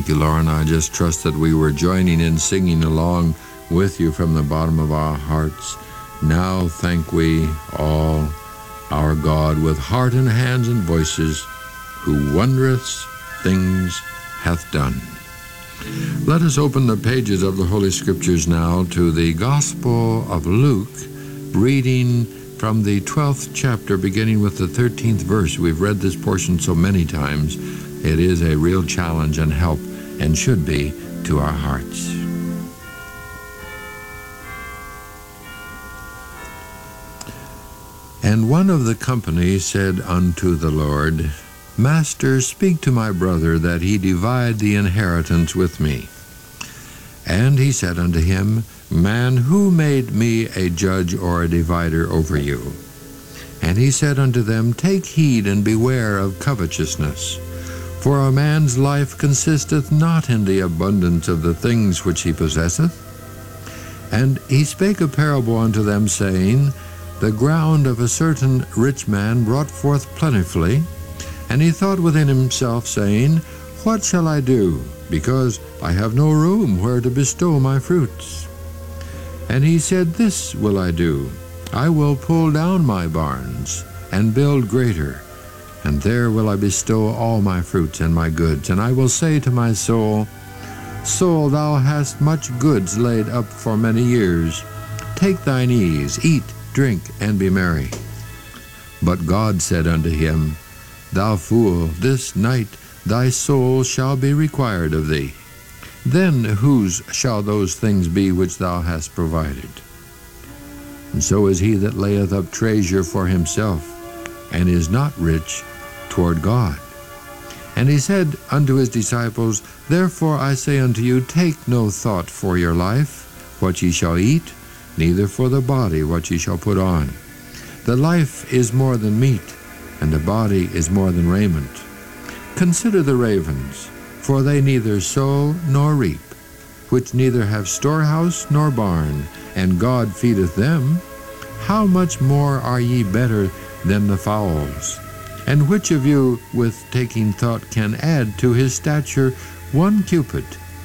you, Lauren. I just trust that we were joining in, singing along with you from the bottom of our hearts. Now thank we all our God with heart and hands and voices, who wondrous things hath done. Let us open the pages of the Holy Scriptures now to the Gospel of Luke, reading from the 12th chapter, beginning with the 13th verse. We've read this portion so many times. It is a real challenge and help, and should be, to our hearts. And one of the company said unto the Lord, Master, speak to my brother that he divide the inheritance with me. And he said unto him, Man, who made me a judge or a divider over you? And he said unto them, Take heed and beware of covetousness. For a man's life consisteth not in the abundance of the things which he possesseth. And he spake a parable unto them, saying, The ground of a certain rich man brought forth plentifully. And he thought within himself, saying, What shall I do, because I have no room where to bestow my fruits? And he said, This will I do, I will pull down my barns, and build greater, and there will I bestow all my fruits and my goods. And I will say to my soul, Soul, thou hast much goods laid up for many years. Take thine ease, eat, drink, and be merry. But God said unto him, Thou fool, this night thy soul shall be required of thee. Then whose shall those things be which thou hast provided? And so is he that layeth up treasure for himself, and is not rich toward God. And he said unto his disciples, Therefore I say unto you, take no thought for your life, what ye shall eat, neither for the body what ye shall put on. The life is more than meat, and the body is more than raiment. Consider the ravens, for they neither sow nor reap, which neither have storehouse nor barn, and God feedeth them. How much more are ye better than the fowls? And which of you with taking thought can add to his stature 1 cubit?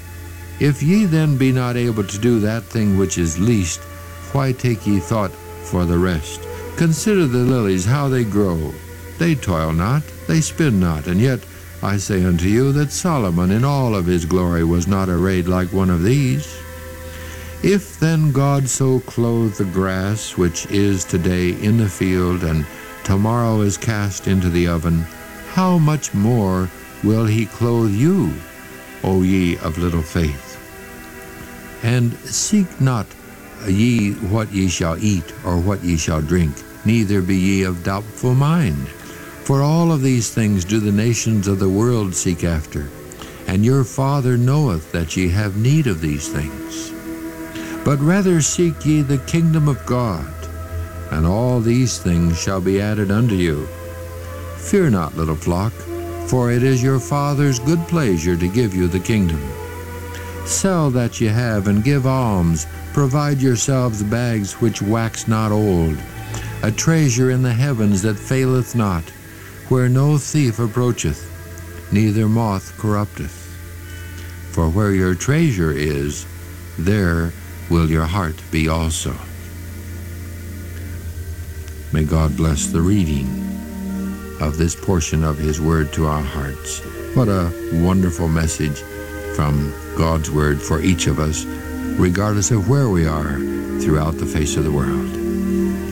If ye then be not able to do that thing which is least, why take ye thought for the rest? Consider the lilies, how they grow. They toil not, they spin not, and yet I say unto you that Solomon in all of his glory was not arrayed like one of these. If then God so clothe the grass, which is today in the field, and tomorrow is cast into the oven, how much more will he clothe you, O ye of little faith? And seek not ye what ye shall eat, or what ye shall drink, neither be ye of doubtful mind. For all of these things do the nations of the world seek after, and your Father knoweth that ye have need of these things. But rather seek ye the kingdom of God, and all these things shall be added unto you. Fear not, little flock, for it is your Father's good pleasure to give you the kingdom. Sell that ye have, and give alms. Provide yourselves bags which wax not old, a treasure in the heavens that faileth not, where no thief approacheth, neither moth corrupteth. For where your treasure is, there will your heart be also. May God bless the reading of this portion of His Word to our hearts. What a wonderful message from God's Word for each of us, regardless of where we are throughout the face of the world.